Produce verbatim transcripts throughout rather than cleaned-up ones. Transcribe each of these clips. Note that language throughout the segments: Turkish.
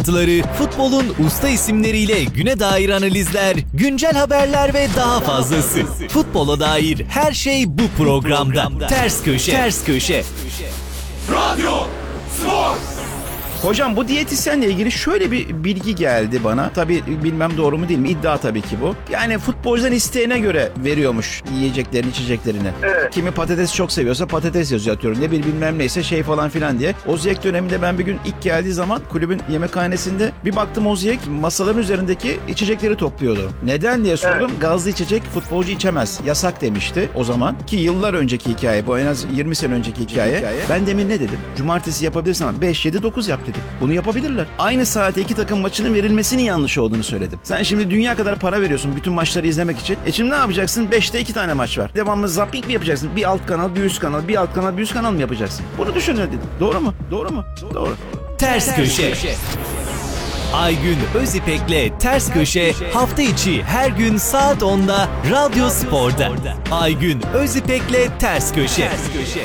Futbolun usta isimleriyle güne dair analizler, güncel haberler ve daha fazlası. Futbola dair her şey bu programda. Ters Köşe. Ters Köşe. Radyo Spor. Hocam bu diyetisyenle ilgili şöyle bir bilgi geldi bana. Tabii bilmem doğru mu değil mi? İddia tabii ki bu. Yani futbolcuların isteğine göre veriyormuş yiyeceklerini, içeceklerini. Evet. Kimi patates çok seviyorsa patates yazıyor atıyorum. Ne bir bilmem neyse şey falan filan diye. Oziyek döneminde ben bir gün ilk geldiği zaman kulübün yemekhanesinde bir baktım Oziyek masaların üzerindeki içecekleri topluyordu. Neden diye sordum. Evet. Gazlı içecek futbolcu içemez. Yasak demişti o zaman. Ki yıllar önceki hikaye bu, en az yirmi sene önceki hikaye. hikaye. Ben demin ne dedim? Cumartesi yapabilirsin ama beş, yedi, dokuz yap dedim. Bunu yapabilirler. Aynı saate iki takım maçının verilmesinin yanlış olduğunu söyledim. Sen şimdi dünya kadar para veriyorsun bütün maçları izlemek için. E şimdi ne yapacaksın? Beşte iki tane maç var. Devamlı zapping mi yapacaksın? Bir alt kanal, bir üst kanal, bir alt kanal, bir üst kanal mı yapacaksın? Bunu düşün dedim. Doğru mu? Doğru mu? Doğru. Ters Köşe. Aygün Özipek'le Ters Köşe hafta içi her gün saat onda Radyo Spor'da. Aygün Özipek'le Ters Köşe. Ters Köşe.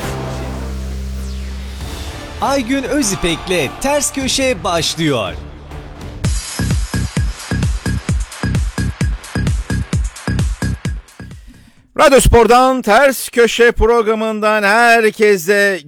Aygün Özipek'le Ters Köşe başlıyor. Radyo Spor'dan Ters Köşe programından herkese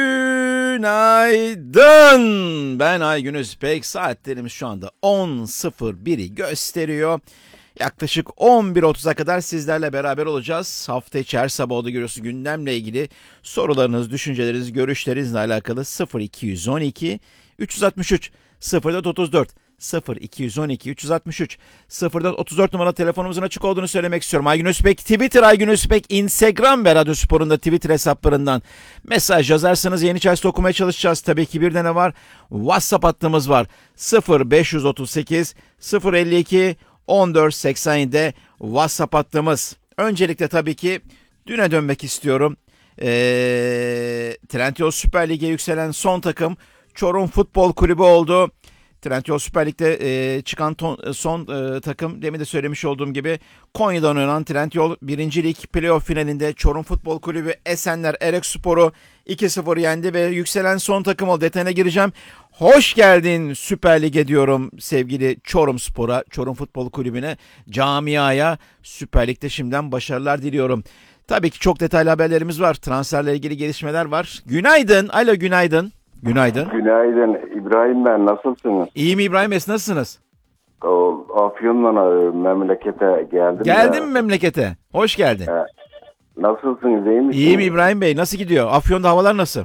günaydın. Ben Aygün Özipek. Saatlerimiz şu anda on sıfır biri gösteriyor. Yaklaşık on bir otuza kadar sizlerle beraber olacağız. Hafta içi her sabah olduğu görüyorsunuz gündemle ilgili sorularınız, düşünceleriniz, görüşlerinizle alakalı sıfır iki on iki üç altı üç sıfır dört otuz dört sıfır iki on iki üç altı üç sıfır dört otuz dört numaralı telefonumuzun açık olduğunu söylemek istiyorum. Aygün Özipek Twitter, Aygün Özipek Instagram ve Radyo Spor'un da Twitter hesaplarından mesaj yazarsanız yeni içerisinde okumaya çalışacağız. Tabii ki bir de ne var? WhatsApp hattımız var. sıfır beş otuz sekiz sıfır elli iki on dört seksen yedi WhatsApp hattımız. Öncelikle tabii ki düne dönmek istiyorum. Ee, Trendyol Süper Lig'e yükselen son takım Çorum Futbol Kulübü oldu. Trendyol Süper Lig'de e, çıkan ton, son e, takım demin de söylemiş olduğum gibi Konya'dan oynanan Trendyol birinci Lig playoff finalinde Çorum Futbol Kulübü Esenler Erekspor'u iki sıfır yendi ve yükselen son takım oldu. Detayına gireceğim. Hoş geldin Süper Lig'e diyorum sevgili Çorum Spor'a, Çorum Futbol Kulübü'ne, camiaya. Süper Lig'de şimdiden başarılar diliyorum. Tabii ki çok detaylı haberlerimiz var. Transferle ilgili gelişmeler var. Günaydın. Alo günaydın. Günaydın. Günaydın İbrahim, ben nasılsınız? İyiyim İbrahim Bey, nasılsınız? O, Afyon'dan memlekete geldim. Geldin mi memlekete? Hoş geldin. He. Nasılsınız, iyi misiniz? İyiyim İbrahim Bey, nasıl gidiyor? Afyon'da havalar nasıl?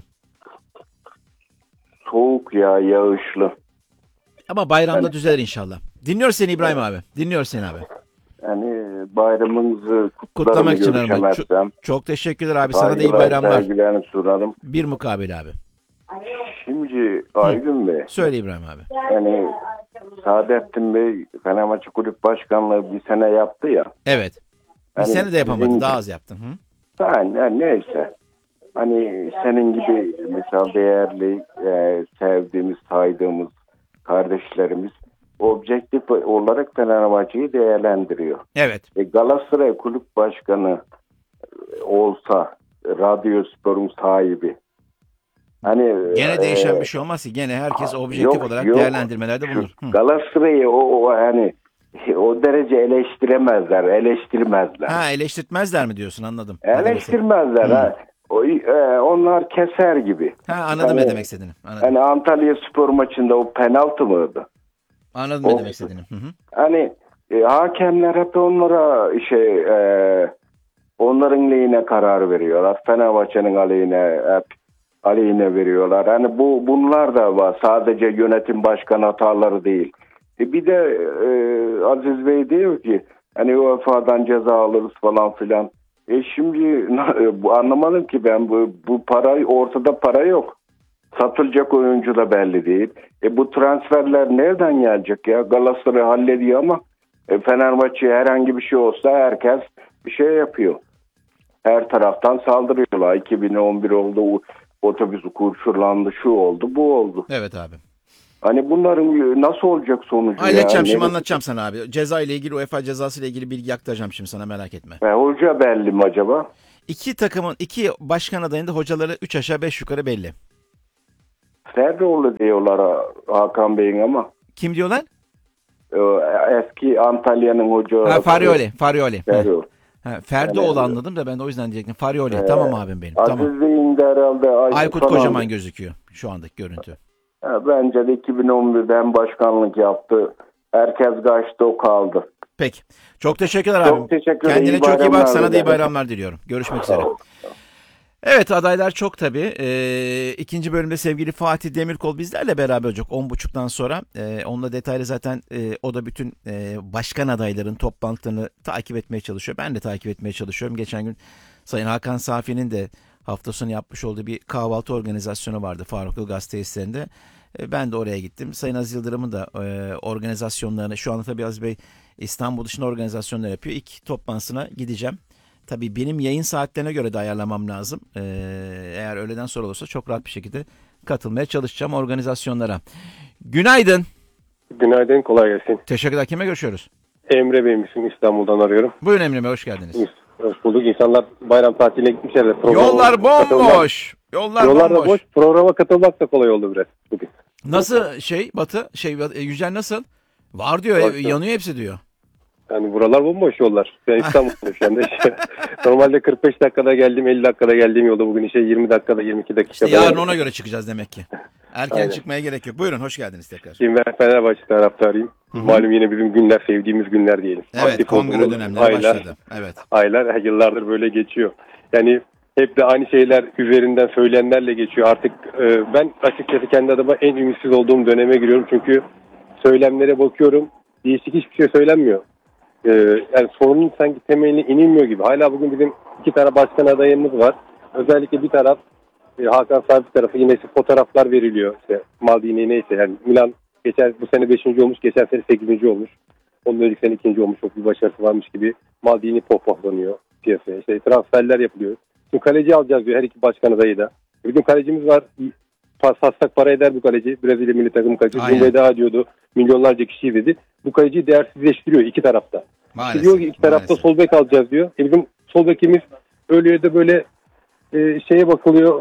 Soğuk ya, yağışlı. Ama bayramda yani, düzelir inşallah. Dinliyor seni İbrahim evet. abi. Dinliyor seni abi. Yani bayramınızı kutlamak için abi. Çok, çok teşekkürler abi. Sana da iyi bayramlar. Saygılarını sunarım. Bir mukabil abi. Şimdi Aygün Bey. Söyle İbrahim abi. Yani Saadettin Bey Fenerbahçe Kulüp Başkanlığı bir sene yaptı ya. Evet. Bir yani sene de yapamadı. Bizim, daha az yaptın. Hı? Yani, yani neyse. Hani senin gibi mesela değerli, e, sevdiğimiz, saydığımız kardeşlerimiz objektif olarak Fenerbahçe'yi değerlendiriyor. Evet. E, Galatasaray Kulüp Başkanı olsa Radyo Spor'un sahibi. Hani gene değişen e, bir şey olmaz ki. Gene herkes objektif yok, olarak yok. değerlendirmelerde bulunur. Hı. Galatasaray'ı o, o hani o derece eleştiremezler, eleştirmezler. Ha, eleştirtmezler mi diyorsun, anladım. Eleştirmezler ha. O, e, onlar keser gibi. Ha, anladım yani, ne demek istediğini. Anladım. Hani Antalya Spor maçında o penaltı mıydı? Anladım o, ne demek istediğini. Hı hı. Hani e, hakemler hep onlara şey e, onların lehine karar veriyorlar. Fenerbahçe'nin aleyhine hep aleyhine veriyorlar. Hani bu bunlar da var. Sadece yönetim başkan hataları değil. E bir de e, Aziz Bey diyor ki hani U E F A'dan ceza alırız falan filan. E şimdi bu anlamadım ki ben bu bu para ortada, para yok. Satılacak oyuncu da belli değil. E bu transferler nereden gelecek ya? Galatasaray hallediyor ama e, Fenerbahçe'ye herhangi bir şey olsa herkes bir şey yapıyor. Her taraftan saldırıyorlar. iki bin on bir oldu, otobüs kurşurlandı, şu oldu, bu oldu. Evet abi. Hani bunların nasıl olacak sonucu? Halledeceğim ya? şimdi, anlatacağım sana abi. Ceza ile ilgili, UEFA cezası ile ilgili bilgi aktaracağım şimdi sana, merak etme. E, hoca belli mi acaba? İki takımın, iki başkan adayında hocaları üç aşağı beş yukarı belli. Ferroğlu diyorlar Hakan Bey'in ama. Kim diyorlar? Ee, Eski Antalya'nın hoca. Ha, Farioli. Farioli. Farioli. Ha, Ferdoğlu Yani- anladım da ben de o yüzden diyecektim. Farioli. Tamam abim benim. Aziz Tamam. Bey'in de herhalde Aykut, Aykut falan. Kocaman gözüküyor şu andaki görüntü. Ha, bence de iki bin on birden başkanlık yaptı. Herkes kaçtı, o kaldı. Peki. Çok teşekkürler Çok abim. teşekkür ederim. Kendine İyi çok iyi bak. bayramlar Sana da iyi dilerim. bayramlar diliyorum. Görüşmek üzere. Evet, adaylar çok tabii. Ee, ikinci bölümde sevgili Fatih Demirkol bizlerle beraber olacak on buçuktan sonra. Ee, onunla detaylı zaten e, o da bütün e, başkan adayların toplantılarını takip etmeye çalışıyor. Ben de takip etmeye çalışıyorum. Geçen gün Sayın Hakan Safi'nin de hafta sonu yapmış olduğu bir kahvaltı organizasyonu vardı Faruklu Gaz tesislerinde. E, ben de oraya gittim. Sayın Aziz Yıldırım'ın da e, organizasyonlarını, şu anda tabii Aziz Bey İstanbul dışında organizasyonlar yapıyor. İlk toplantısına gideceğim. Tabii benim yayın saatlerine göre de ayarlamam lazım. Ee, eğer öğleden sonra olursa çok rahat bir şekilde katılmaya çalışacağım organizasyonlara. Günaydın. Günaydın, kolay gelsin. Teşekkürler. Kime görüşüyoruz? Emre Bey misin? İstanbul'dan arıyorum. Buyurun Emre Bey, hoş geldiniz. Hoş bulduk. İnsanlar bayram tatiline gitmişler de. programa Yollar katılmak- bomboş. Yollar, Yollar da bomboş. boş. Programa katılmak da kolay oldu biraz bugün. Nasıl şey Batı? Şey e, Yücel nasıl? Var diyor, Bak e, ya. yanıyor hepsi diyor. Yani buralar bomboş yollar. Ben İstanbul'dayım şu anda. Normalde kırk beş dakikada geldim, elli dakikada geldiğim yolda bugün işe yirmi dakikada, yirmi iki dakikada. İşte yarın geldim. ona göre çıkacağız demek ki. Erken Aynen. çıkmaya gerek yok. Buyurun, hoş geldiniz tekrar. Şimdi ben Fenerbahçe taraftarıyım. Malum yine bizim günler, sevdiğimiz günler diyelim. Evet, Aktif kongre olduğumuz dönemleri aylar, başladı. Evet. Aylar, yıllardır böyle geçiyor. Yani hep de aynı şeyler üzerinden söylenenlerle geçiyor. Artık e, ben açıkçası kendi adıma en ümitsiz olduğum döneme giriyorum. Çünkü söylemlere bakıyorum. Değişik hiçbir şey söylenmiyor. E, yani sorunun sanki temeline inilmiyor gibi. Hala bugün bizim iki tane başkan adayımız var. Özellikle bir taraf e, Hakan Safi tarafı yine işte fotoğraflar veriliyor. İşte Maldini neyse yani Milan geçen bu sene beşinci olmuş. Geçen sene sekizinci olmuş. Onun önceki sene ikinci olmuş. Çok bir başarısı varmış gibi. Maldini pohpohlanıyor piyasaya. İşte transferler yapılıyor. Şimdi kaleci alacağız diyor her iki başkan adayı da. Bizim kalecimiz var. Pas satsak para eder bu kaleci. Brezilya milli takım kalecisi. Aynen. Dün veda diyordu. Milyonlarca kişiyi dedi. Bu kaleciyi değersizleştiriyor iki tarafta. Maalesef. Diyor ki iki tarafta maalesef. sol bek alacağız diyor. E bizim sol bekimiz öyle de böyle e, şeye bakılıyor.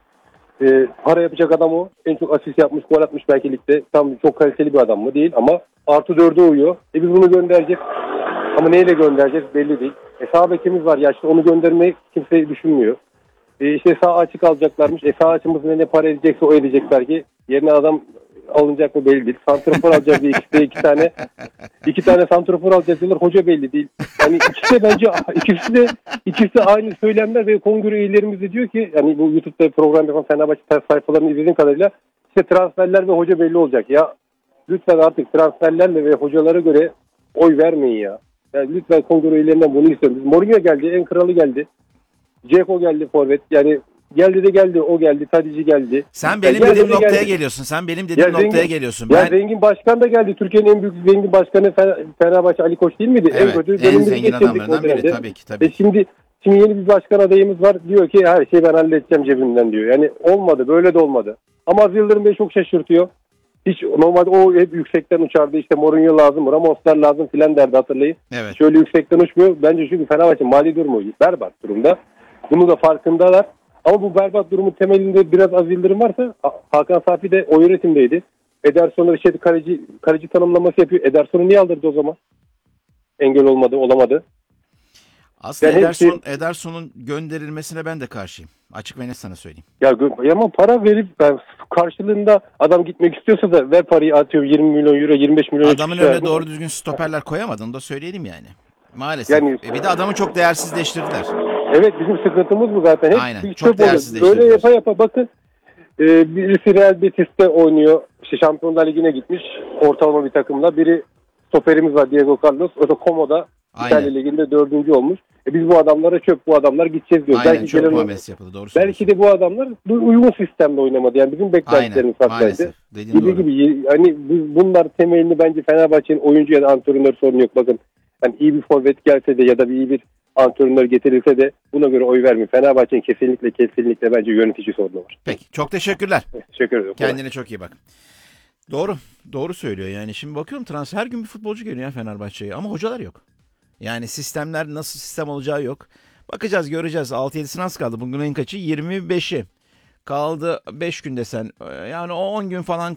E, para yapacak adam o. En çok asist yapmış, gol atmış belki ligde. Tam çok kaliteli bir adam mı? Değil ama artı dörde uyuyor. E biz bunu göndereceğiz. Ama neyle göndereceğiz belli değil. E sağ bekimiz var yaşlı. Onu göndermeyi kimse düşünmüyor. E işte sağ açık alacaklarmış. E sağ açımız ne, ne para edecekse o edecek belki. Yerine adam alınacak mı belli değil. Santrafor alacağız diye ikisi de iki tane iki tane santrafor alacağız diyorlar. Hoca belli değil. Yani ikisi de bence ikisi de ikisi de aynı söylemler ve kongre üyelerimiz de diyor ki yani bu YouTube'da program yapan Fenerbahçe sayfalarını izlediğim kadarıyla işte transferler ve hoca belli olacak. Ya lütfen artık transferlerle ve hocalara göre oy vermeyin ya. Yani lütfen kongre üyelerinden bunu istiyorum. Mourinho geldi, en kralı geldi. Dzeko geldi forvet. Yani geldi de geldi, o geldi, Tadici geldi. Sen benim Ya dediğim geldi de noktaya geldi. geliyorsun. Sen benim dediğim Ya noktaya zengin- geliyorsun. Ya Ben zengin başkan da geldi. Türkiye'nin en büyük zengin başkanı Fe- Fenerbahçe Ali Koç değil miydi? Evet, kötü en dönemleri zengin geçirdik adamlarından o biri. dönemde. Tabii ki, tabii E ki. şimdi şimdi yeni bir başkan adayımız var. Diyor ki her şeyi ben halledeceğim cebimden diyor. Yani olmadı, böyle de olmadı. Ama Aziz Yıldırım Bey çok şaşırtıyor. Hiç normalde o hep yüksekten uçardı. İşte Mourinho lazım, Ramoslar lazım filan derdi hatırlayın. Evet. Şöyle yüksekten uçmuyor. Bence çünkü Fenerbahçe mali durumu berbat durumda. Bunu da farkındalar. Ama bu berbat durumun temelinde biraz Aziz Yıldırım varsa Ha- Hakan Safi de o yönetimdeydi. Ederson'a şey kaleci kaleci tanımlaması yapıyor. Ederson'u niye aldırdı o zaman? Engel olmadı, olamadı. Aslında Yani Ederson, hepsi- Ederson'un gönderilmesine ben de karşıyım. Açık ve net sana söyleyeyim. Ya gö- ama para verip ben karşılığında adam gitmek istiyorsa da ver parayı atıyorum yirmi milyon euro, yirmi beş milyon euro. Adamın çıkıyor. önüne doğru düzgün stoperler koyamadığını da söyleyelim yani. Maalesef. Yani- E bir de adamı çok değersizleştirdiler. Evet bizim sıkıntımız bu zaten. Hep Aynen, bir çok çöp oluyor. değersizleştirdiler. Böyle yapa yapa bakın. E, birisi Real Betis'te oynuyor. İşte Şampiyonlar Ligi'ne gitmiş. Ortalama bir takımla. Biri stoperimiz var Diego Carlos. O da Como'da Aynen. İtalya Ligi'nde dördüncü olmuş. E, biz bu adamlara çöp, bu adamlar gideceğiz diyoruz. Aynen, belki çok gelen- muamelesi yapıldı. Doğru söylüyorsun. belki de bu adamlar bu uygun sistemle oynamadı. Yani bizim beklentilerimiz Aynen, haklıydı. maalesef. Dediğin Gibi doğru. gibi. Hani bu- bunlar temelini bence Fenerbahçe'nin oyuncu ya da antrenör sorunu yok. Bakın hani iyi bir forvet gelse de ya da bir iyi bir antrenör getirilse de buna göre oy vermiyor. Fenerbahçe'nin kesinlikle kesinlikle bence yönetici sorunu var. Peki, çok teşekkürler. Teşekkür ederim. Kendine çok iyi bak. Doğru. Doğru söylüyor yani. Şimdi bakıyorum transfer her gün bir futbolcu geliyor ya Fenerbahçe'ye ama hocalar yok. Yani sistemler nasıl sistem olacağı yok. Bakacağız, göreceğiz. altı yedisine az kaldı. Bugün ayın kaçı? yirmi beşi. Kaldı beş gün desen. Yani o on gün falan